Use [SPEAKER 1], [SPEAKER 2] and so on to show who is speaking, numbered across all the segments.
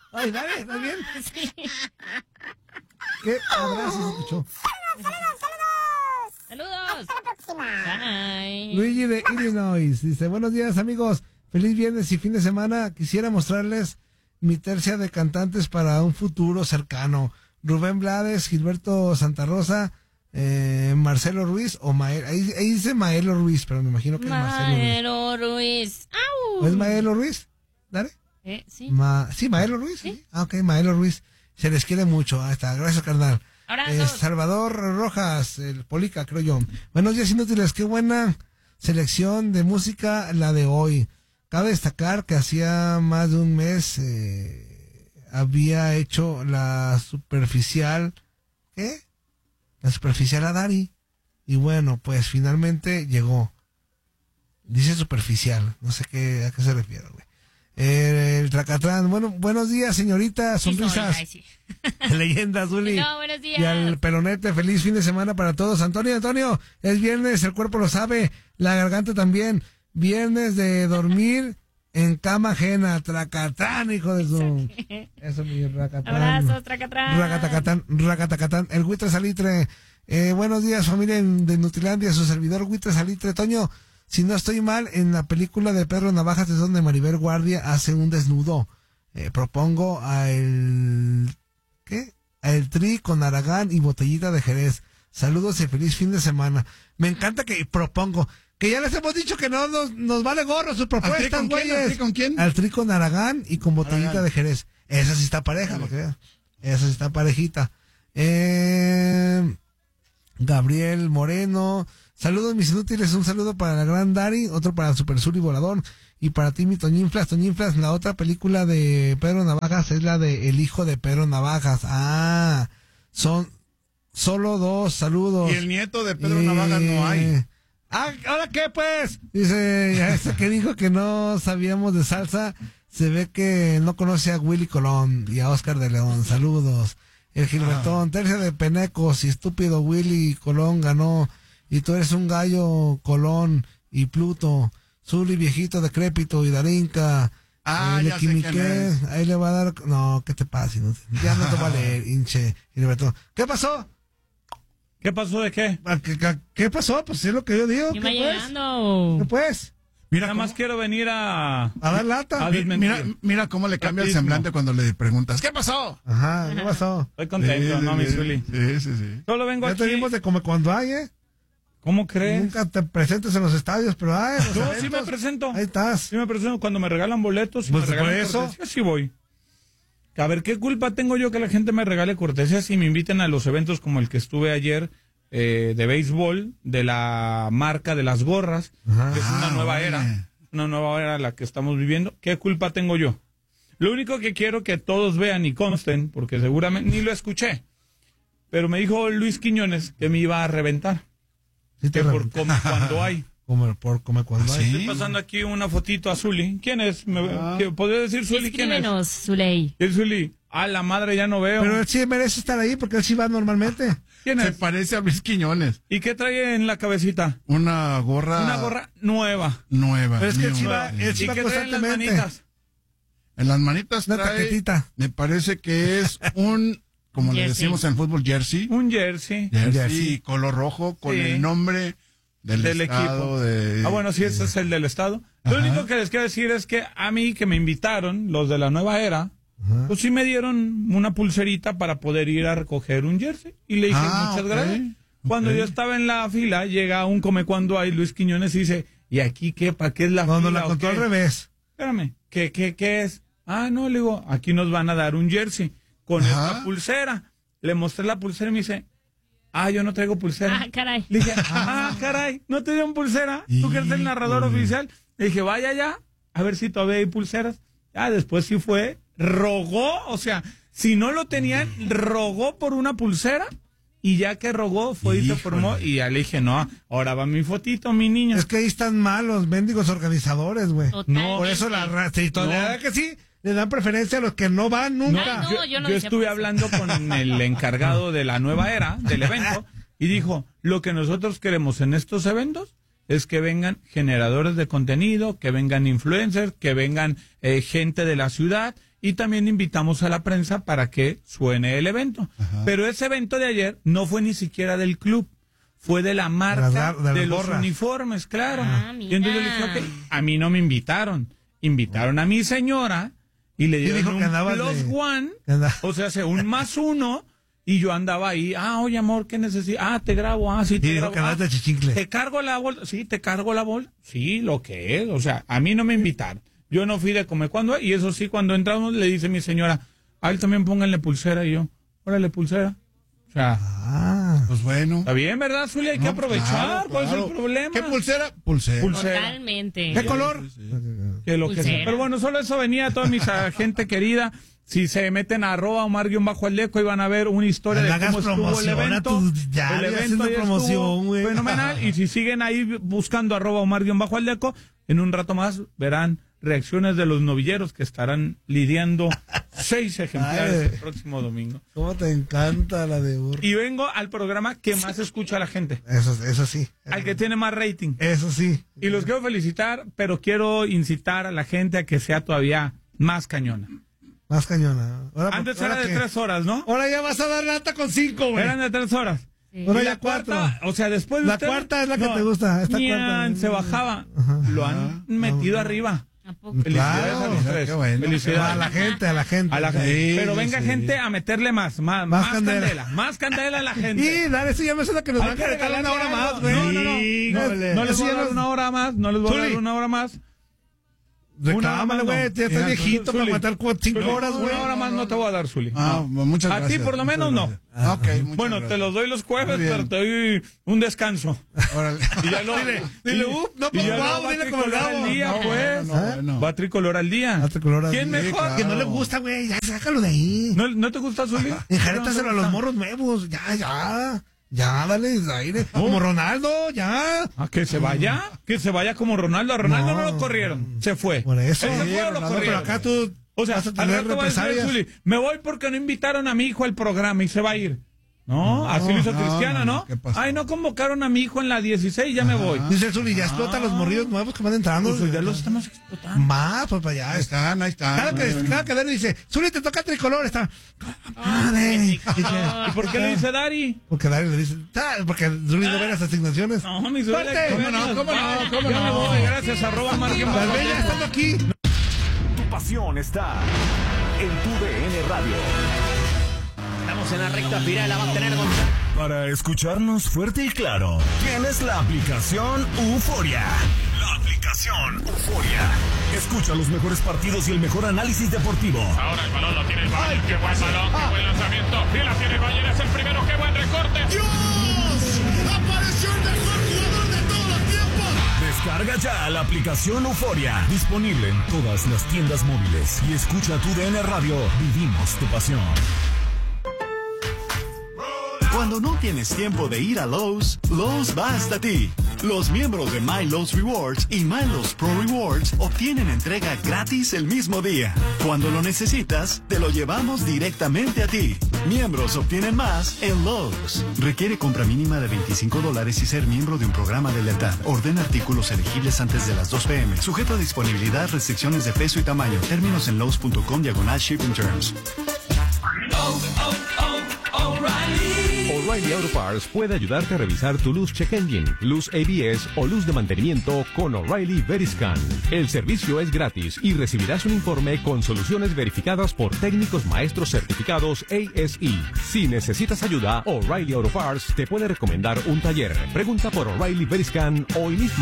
[SPEAKER 1] Ay, dale, ¿estás bien?
[SPEAKER 2] Sí.
[SPEAKER 1] ¿Qué abrazo se escuchó?
[SPEAKER 2] ¡Saludos!
[SPEAKER 3] Hasta la próxima.
[SPEAKER 2] Bye.
[SPEAKER 1] Luigi de Illinois dice, buenos días amigos, feliz viernes y fin de semana. Quisiera mostrarles mi tercia de cantantes para un futuro cercano. Rubén Blades, Gilberto Santa Rosa, Marcelo Ruiz o Mael. Ahí dice Maelo Ruiz, pero me imagino que es Marcelo Ruiz.
[SPEAKER 2] Maelo Ruiz. ¡Au!
[SPEAKER 1] ¿O es Maelo Ruiz? ¿Dale?
[SPEAKER 2] Sí.
[SPEAKER 1] Sí, Maelo Ruiz.
[SPEAKER 2] ¿Sí?
[SPEAKER 1] Ah, ok, Maelo Ruiz. Se les quiere mucho. Ahí está. Gracias, carnal.
[SPEAKER 2] Abrazos.
[SPEAKER 1] Salvador Rojas, el Polica, creo yo. Buenos días, inútiles. Qué buena selección de música la de hoy. Cabe destacar que hacía más de un mes había hecho la superficial. ¿Qué? La superficial a Dari. Y bueno, pues finalmente llegó. Dice superficial. No sé a qué se refiere, güey. El Tracatrán. Bueno, buenos días, señorita. Sonrisas.
[SPEAKER 2] Sí.
[SPEAKER 1] Leyenda, Zuli.
[SPEAKER 2] No, buenos días.
[SPEAKER 1] Y al Pelonete, feliz fin de semana para todos. Antonio, es viernes, el cuerpo lo sabe, la garganta también. Viernes de dormir en cama ajena. Tracatrán, hijo de su... Eso, mi Racatrán.
[SPEAKER 2] Abrazos, Tracatrán.
[SPEAKER 1] Racatacatán. El Huitre Salitre. Buenos días, familia de Nutilandia, su servidor Huitre Salitre. Toño, si no estoy mal, en la película de Pedro Navajas es donde Maribel Guardia hace un desnudo. Propongo a el Tri con Aragán y botellita de Jerez. Saludos y feliz fin de semana. Me encanta que propongo, que ya les hemos dicho que no nos vale gorro sus propuestas, güeyes.
[SPEAKER 4] ¿Al Tri con quién?
[SPEAKER 1] Al Tri con Aragán y con botellita
[SPEAKER 4] Aragán
[SPEAKER 1] de Jerez. Esa sí está pareja, lo que vean. Esa sí está parejita. Gabriel Moreno. Saludos, mis inútiles. Un saludo para la gran Dari, otro para Super Sur y Volador. Y para ti, mi Toñinflas. Toñinflas, la otra película de Pedro Navajas es la de El hijo de Pedro Navajas. Ah, son solo 2, saludos.
[SPEAKER 4] Y el nieto de Pedro Navajas no hay.
[SPEAKER 1] ¿Ahora qué, pues? Dice, ya este que dijo que no sabíamos de salsa, se ve que no conoce a Willy Colón y a Oscar de León. Saludos. El Gilbertón, tercia de penecos y estúpido Willy Colón ganó. Y tú eres un gallo, Colón y Pluto. Zuli, viejito, decrépito y Darinka.
[SPEAKER 4] Ya sé quién es.
[SPEAKER 1] Ahí le va a dar... No, ¿qué te pasa? Ya no te va a leer, hinche. Gilbertón. ¿Qué pasó?
[SPEAKER 5] ¿Qué pasó de qué?
[SPEAKER 1] ¿Qué pasó? Pues es lo que yo digo.
[SPEAKER 2] ¿Qué
[SPEAKER 1] ¿Qué
[SPEAKER 2] va
[SPEAKER 1] pues?
[SPEAKER 2] llegando?
[SPEAKER 1] ¿Qué pues?
[SPEAKER 4] Mira,
[SPEAKER 5] Nada más quiero venir a
[SPEAKER 1] dar lata.
[SPEAKER 5] a desmentir.
[SPEAKER 4] Mira cómo le cambia el
[SPEAKER 5] Rapidísimo.
[SPEAKER 4] semblante cuando le preguntas, ¿qué pasó?
[SPEAKER 1] Ajá, ¿qué pasó?
[SPEAKER 5] Estoy contento, ¿no, mi Zuli?
[SPEAKER 4] Sí.
[SPEAKER 5] Solo vengo
[SPEAKER 1] Ya
[SPEAKER 5] aquí.
[SPEAKER 1] te dimos de como cuando hay,
[SPEAKER 5] ¿Cómo crees?
[SPEAKER 1] Nunca te presentes en los estadios, pero los
[SPEAKER 5] Yo
[SPEAKER 1] eventos,
[SPEAKER 5] sí me presento.
[SPEAKER 1] Ahí estás.
[SPEAKER 5] Sí me presento cuando me regalan boletos y
[SPEAKER 1] Pues
[SPEAKER 5] me regalan
[SPEAKER 1] por eso.
[SPEAKER 5] cortesías, sí voy. A ver, ¿qué culpa tengo yo que la gente me regale cortesías y me inviten a los eventos como el que estuve ayer de béisbol, de la marca de las gorras, que es una nueva era, la que estamos viviendo? ¿Qué culpa tengo yo? Lo único que quiero que todos vean y consten, porque seguramente ni lo escuché, pero me dijo Luis Quiñones que me iba a reventar.
[SPEAKER 1] Sí,
[SPEAKER 5] Que por come cuando hay.
[SPEAKER 1] Por come cuando hay.
[SPEAKER 5] Estoy pasando aquí una fotito a Zuli. ¿Quién es? ¿Podría decir Zuli quién es?
[SPEAKER 2] Escríbenos, Zuley.
[SPEAKER 5] El Zuli. A la madre ya no veo.
[SPEAKER 1] Pero él sí merece estar ahí porque él sí va normalmente.
[SPEAKER 5] ¿Quién
[SPEAKER 4] Se
[SPEAKER 5] es?
[SPEAKER 4] parece a Luis Quiñones.
[SPEAKER 5] ¿Y qué trae en la cabecita?
[SPEAKER 4] Una gorra
[SPEAKER 5] Nueva.
[SPEAKER 4] nueva.
[SPEAKER 1] Pero es que él sí
[SPEAKER 4] nueva.
[SPEAKER 1] va, él sí
[SPEAKER 5] ¿Y
[SPEAKER 1] va
[SPEAKER 5] qué trae en las
[SPEAKER 1] constantemente.
[SPEAKER 5] manitas?
[SPEAKER 4] En las manitas
[SPEAKER 1] Una
[SPEAKER 4] trae,
[SPEAKER 1] tarjetita.
[SPEAKER 4] me parece que es un, como le
[SPEAKER 2] Jersey.
[SPEAKER 4] decimos en fútbol, jersey.
[SPEAKER 5] Un jersey.
[SPEAKER 4] Jersey color rojo con
[SPEAKER 5] Sí.
[SPEAKER 4] el nombre del estado
[SPEAKER 5] equipo. Bueno, sí, ese es el del estado. Lo único que les quiero decir es que a mí que me invitaron, los de la nueva era, pues sí me dieron una pulserita para poder ir a recoger un jersey. Y le dije, muchas gracias. Cuando yo estaba en la fila, llega un come cuando hay Luis Quiñones y dice, ¿y aquí qué? ¿Para qué es la
[SPEAKER 1] Cuando
[SPEAKER 5] fila?
[SPEAKER 1] la
[SPEAKER 5] o
[SPEAKER 1] contó
[SPEAKER 5] qué?
[SPEAKER 1] al revés.
[SPEAKER 5] Espérame, ¿qué es? Ah, no, le digo, aquí nos van a dar un jersey con esta pulsera. Le mostré la pulsera y me dice, yo no traigo pulsera.
[SPEAKER 2] Ah, caray.
[SPEAKER 5] Le dije, caray, ¿no te dieron pulsera? ¿Tú que eres el narrador oficial? Le dije, vaya ya, a ver si todavía hay pulseras. Después sí fue, rogó, o sea, si no lo tenían, rogó por una pulsera. Y ya que rogó, fue y se formó. Y ya le dije, no, ahora va mi fotito, mi niño.
[SPEAKER 1] Es que ahí están mal los mendigos organizadores, güey.
[SPEAKER 2] Totalmente.
[SPEAKER 1] Por eso la verdad que sí, le dan preferencia a los que no van nunca.
[SPEAKER 2] No, yo no
[SPEAKER 5] yo
[SPEAKER 2] decía
[SPEAKER 5] estuve
[SPEAKER 2] por eso.
[SPEAKER 5] hablando con el encargado de la nueva era, del evento, y dijo, lo que nosotros queremos en estos eventos es que vengan generadores de contenido, que vengan influencers, que vengan gente de la ciudad, y también invitamos a la prensa para que suene el evento.
[SPEAKER 4] Ajá.
[SPEAKER 5] Pero ese evento de ayer no fue ni siquiera del club, fue de la marca de los uniformes, claro. Y entonces yo le dije, ok, a mí no me invitaron, invitaron a mi señora y le dieron un +1, o sea, hace un +1, y yo andaba ahí, oye amor, ¿qué necesitas? Te grabo, sí, te grabo. ¿Te cargo la bolsa? Sí, te cargo la bolsa. Sí, lo que es, o sea, a mí no me invitaron. Yo no fui de comer cuando, y eso sí, cuando entramos le dice mi señora, a él también pónganle pulsera, y yo, órale pulsera. O sea,
[SPEAKER 4] pues bueno.
[SPEAKER 5] Está bien, ¿verdad, Zulia? Hay que aprovechar, ¿cuál es el problema?
[SPEAKER 4] ¿Qué pulsera? Pulsera.
[SPEAKER 2] Totalmente.
[SPEAKER 1] ¿Qué color?
[SPEAKER 5] Que lo que sea. Pero bueno, solo eso venía, toda mi gente querida. Si se meten a @Omar_Aldeco y van a ver una historia de cómo estuvo el evento. El evento estuvo fenomenal. Y si siguen ahí buscando @Omar_Aldeco, en un rato más verán reacciones de los novilleros que estarán lidiando 6 ejemplares el próximo domingo.
[SPEAKER 1] ¿Cómo te encanta la de burro?
[SPEAKER 5] Y vengo al programa que más escucha a la gente.
[SPEAKER 1] Eso sí.
[SPEAKER 5] Al que tiene más rating.
[SPEAKER 1] Eso sí.
[SPEAKER 5] Y los quiero felicitar, pero quiero incitar a la gente a que sea todavía más cañona.
[SPEAKER 1] Más cañona.
[SPEAKER 5] Antes era de 3 horas, ¿no?
[SPEAKER 1] Ahora ya vas a dar lata con 5, güey.
[SPEAKER 5] Eran de 3 horas.
[SPEAKER 1] Sí. Ahora
[SPEAKER 5] y
[SPEAKER 1] ya
[SPEAKER 5] la cuarta, o sea, después de
[SPEAKER 1] la cuarta es la que te gusta. Esta cuarta.
[SPEAKER 5] Se bajaba. Lo han metido arriba. Felicidades a los tres.
[SPEAKER 1] Bueno. Felicidades. A la gente.
[SPEAKER 5] Sí, pero venga gente a meterle más candela. Más candela a la gente.
[SPEAKER 1] Y dale, eso ya me suena que nos van a regalar una hora más, güey.
[SPEAKER 5] No les voy a dar una hora más. No les voy a dar una hora más.
[SPEAKER 1] Reclámale, güey, ya estás viejito para matar 5 horas, güey.
[SPEAKER 5] Una hora más no te voy a dar, Zuli.
[SPEAKER 4] Muchas gracias.
[SPEAKER 5] A ti por lo menos no. Bueno, te los doy los jueves, pero te doy un descanso.
[SPEAKER 4] Órale.
[SPEAKER 5] Y ya no.
[SPEAKER 1] Dile, no, pues guau, dile como el
[SPEAKER 5] al día, pues. Va tricolor al día. ¿Quién mejor?
[SPEAKER 1] Que no le gusta, güey, ya sácalo de ahí.
[SPEAKER 5] ¿No te gusta, Zuli?
[SPEAKER 1] Enjarétaselo a los morros nuevos, ya. Ya, dale aire. Como Ronaldo, ya.
[SPEAKER 5] Que se vaya como Ronaldo. A Ronaldo no lo corrieron, se fue.
[SPEAKER 1] Por eso.
[SPEAKER 5] Él se fue o lo corrieron.
[SPEAKER 1] Pero acá tú
[SPEAKER 5] vas a tener represalias. Me voy porque no invitaron a mi hijo al programa y se va a ir. No, así lo hizo Cristiana, ¿no? Ay, no convocaron a mi hijo en la 16, ya me voy.
[SPEAKER 1] Dice el Zuli, ya explota los morrillos nuevos que van entrando.
[SPEAKER 5] Pues ya los estamos explotando.
[SPEAKER 1] Más, pues para allá.
[SPEAKER 4] Ahí están.
[SPEAKER 1] Cada que Dari dice, Zuli, te toca tricolor, está.
[SPEAKER 5] ¿Y por qué le dice Dari?
[SPEAKER 1] Porque Dari le dice, porque Zuli no ve las asignaciones.
[SPEAKER 5] No, mi Zuli.
[SPEAKER 1] ¿Cómo no?
[SPEAKER 5] Ya me voy, gracias, @Margen.
[SPEAKER 1] Ya estando aquí.
[SPEAKER 6] Tu pasión está en tu DN Radio.
[SPEAKER 7] Estamos en la recta final, la va a tener Gonzalo.
[SPEAKER 6] Para escucharnos fuerte y claro, tienes la aplicación Euforia. La aplicación Euforia. Escucha los mejores partidos y el mejor análisis deportivo.
[SPEAKER 8] Ahora el balón lo tiene el Bayern. Qué buen balón, qué buen lanzamiento. Y la tiene el Bayern, es el primero. Qué buen recorte.
[SPEAKER 9] ¡Dios! ¡Apareció el mejor jugador de todos los tiempos!
[SPEAKER 6] Descarga ya la aplicación Euforia. Disponible en todas las tiendas móviles. Y escucha tu DN Radio. Vivimos tu pasión.
[SPEAKER 10] Cuando no tienes tiempo de ir a Lowe's, Lowe's va hasta ti. Los miembros de My Lowe's Rewards y My Lowe's Pro Rewards obtienen entrega gratis el mismo día. Cuando lo necesitas, te lo llevamos directamente a ti. Miembros obtienen más en Lowe's. Requiere compra mínima de $25 y ser miembro de un programa de lealtad. Ordena artículos elegibles antes de las 2 p.m. Sujeto a disponibilidad, restricciones de peso y tamaño. Términos en Lowe's.com/shipping terms.
[SPEAKER 11] O'Reilly Auto Parts puede ayudarte a revisar tu luz check engine, luz ABS o luz de mantenimiento con O'Reilly Veriscan. El servicio es gratis y recibirás un informe con soluciones verificadas por técnicos maestros certificados ASE. Si necesitas ayuda, O'Reilly Auto Parts te puede recomendar un taller. Pregunta por O'Reilly Veriscan hoy mismo.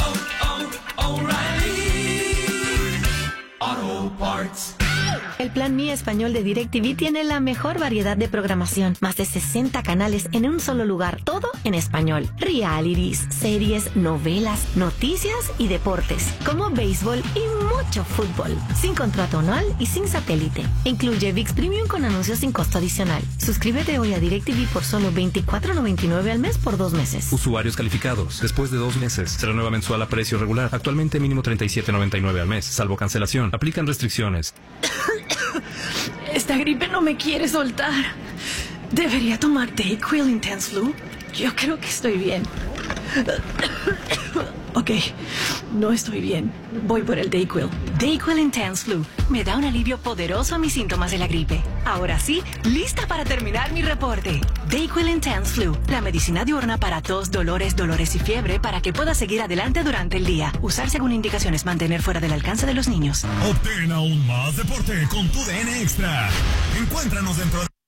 [SPEAKER 12] O'Reilly Auto Parts.
[SPEAKER 13] El plan Mi Español de DirecTV tiene la mejor variedad de programación. Más de 60 canales en un solo lugar. Todo en español. Realities, series, novelas, noticias y deportes. Como béisbol y mucho fútbol. Sin contrato anual y sin satélite. Incluye ViX Premium con anuncios sin costo adicional. Suscríbete hoy a DirecTV por solo $24.99 al mes por 2 meses.
[SPEAKER 14] Usuarios calificados. Después de 2 meses. Se renueva mensual a precio regular. Actualmente mínimo $37.99 al mes. Salvo cancelación. Aplican restricciones.
[SPEAKER 15] Esta gripe no me quiere soltar. ¿Debería tomar Dayquil Intense Flu? Yo creo que estoy bien. Ok, no estoy bien. Voy por el Dayquil. DayQuil Intense Flu me da un alivio poderoso a mis síntomas de la gripe. Ahora sí, lista para terminar mi reporte. DayQuil Intense Flu, la medicina diurna para tos, dolores y fiebre para que puedas seguir adelante durante el día. Usar según indicaciones, mantener fuera del alcance de los niños.
[SPEAKER 6] Obtén aún más deporte con tu DN Extra. Encuéntranos dentro de...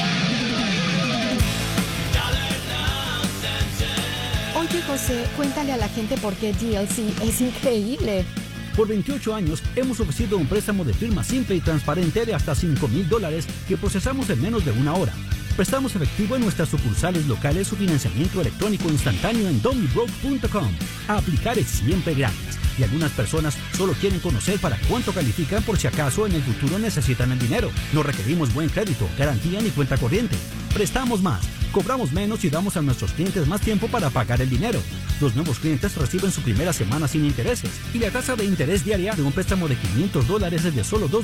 [SPEAKER 16] Oye, José, cuéntale a la gente por qué GLC es increíble.
[SPEAKER 17] Por 28 años hemos ofrecido un préstamo de firma simple y transparente de hasta $5,000 que procesamos en menos de una hora. Prestamos efectivo en nuestras sucursales locales o financiamiento electrónico instantáneo en don'tbebroke.com. Aplicar es siempre gratis y algunas personas solo quieren conocer para cuánto califican por si acaso en el futuro necesitan el dinero. No requerimos buen crédito, garantía ni cuenta corriente. Prestamos más, cobramos menos y damos a nuestros clientes más tiempo para pagar el dinero. Los nuevos clientes reciben su primera semana sin intereses y la tasa de interés diaria de un préstamo de $500 es de solo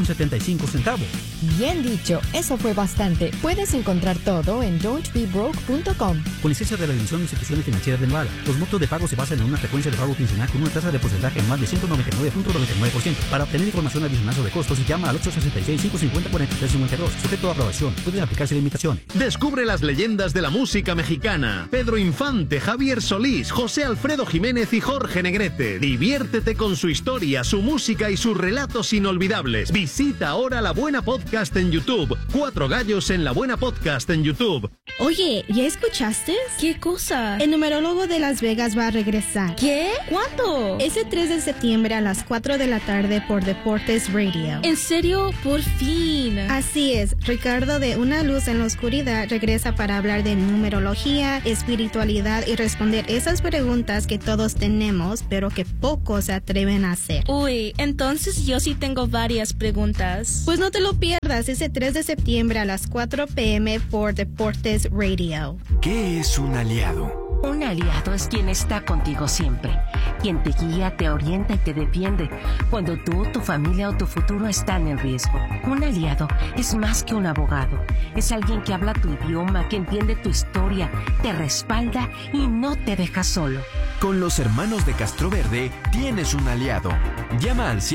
[SPEAKER 17] $2.75.
[SPEAKER 16] Bien dicho, eso fue bastante. Puedes encontrar todo en don'tbebroke.com.
[SPEAKER 17] Con licencia de la División de Instituciones Financieras de Nevada, los montos de pago se basan en una frecuencia de pago quincenal con una tasa de porcentaje en más de 199.99%. Para obtener información adicional sobre costos, llama al 866-550-4352. Sujeto a aprobación. Pueden aplicarse limitaciones.
[SPEAKER 18] Descubre las leyendas de la música mexicana. Pedro Infante, Javier Solís, José Alfredo Jiménez y Jorge Negrete. Diviértete con su historia, su música y sus relatos inolvidables. Visita ahora La Buena Podcast en YouTube. 4 gallos en La Buena Podcast en YouTube.
[SPEAKER 19] Oye, ¿ya escuchaste? ¿Qué cosa? El numerólogo de Las Vegas va a regresar. ¿Qué? ¿Cuándo? Ese 3 de septiembre a las 4 de la tarde por Deportes Radio. ¿En serio? Por fin. Así es. Ricardo de Una Luz en la Oscuridad regresa para hablar de numerología, espiritualidad y responder esas preguntas que todos tenemos, pero que pocos se atreven a hacer. Uy, entonces yo sí tengo varias preguntas. Pues no te lo pierdas ese 3 de septiembre a las 4 p.m. por Deportes Radio.
[SPEAKER 20] ¿Qué es un aliado?
[SPEAKER 21] Un aliado es quien está contigo siempre, quien te guía, te orienta y te defiende cuando tú, tu familia o tu futuro están en riesgo. Un aliado es más que un abogado, es alguien que habla tu idioma, que entiende tu historia, te respalda y no te deja solo.
[SPEAKER 20] Con los hermanos de Castroverde tienes un aliado. Llama al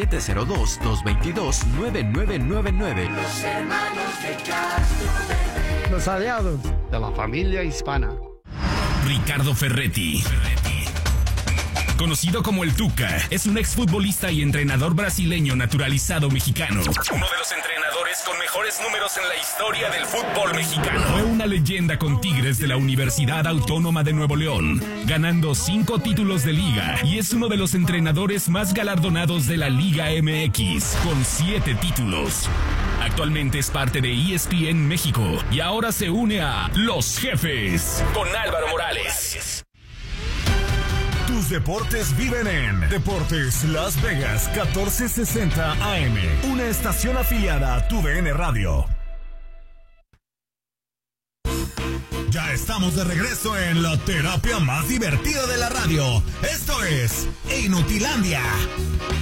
[SPEAKER 20] 702-222-9999.
[SPEAKER 12] Los hermanos de Castroverde.
[SPEAKER 22] Los aliados de la familia hispana.
[SPEAKER 6] Ricardo Ferretti. Conocido como el Tuca, es un exfutbolista y entrenador brasileño naturalizado mexicano. Uno de los entrenadores con mejores números en la historia del fútbol mexicano. Fue una leyenda con Tigres de la Universidad Autónoma de Nuevo León, ganando 5 títulos de liga y es uno de los entrenadores más galardonados de la Liga MX, con 7 títulos. Actualmente es parte de ESPN México y ahora se une a Los Jefes con Álvaro Morales. Tus deportes viven en Deportes Las Vegas 1460 AM, una estación afiliada a TUDN Radio. Ya estamos de regreso en la terapia más divertida de la radio. Esto es Inutilandia.